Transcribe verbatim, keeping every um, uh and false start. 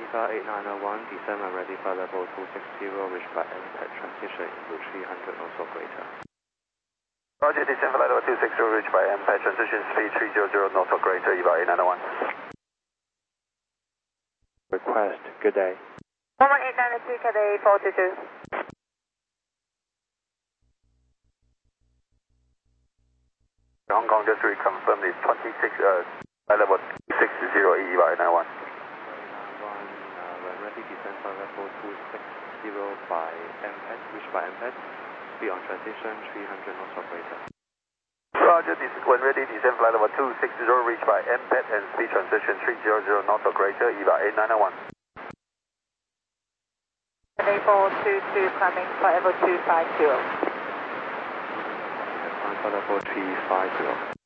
Delta eight nine zero one, descend and ready for level two six zero, reach by M P E T, transition into three hundred knots or greater. Roger, descend for level two six zero, reach by M P E T, transition speed three hundred knots or greater, E V A eight nine zero one. Request, good day. one one eight nine two, Cathay four two two. Hong Kong, just to reconfirm the twenty-six, uh, level six zero, E V A eight nine one. One, uh, when ready, descend for level two six zero by M P E T, reach by M P E T, speed on transition three hundred knots or greater. Roger, this, when ready, descend flight level two six zero, reach by M P E T and speed transition three hundred knots or greater, E V A eight nine zero one. Cathay four two two, climbing for level two five zero. For level three five zero.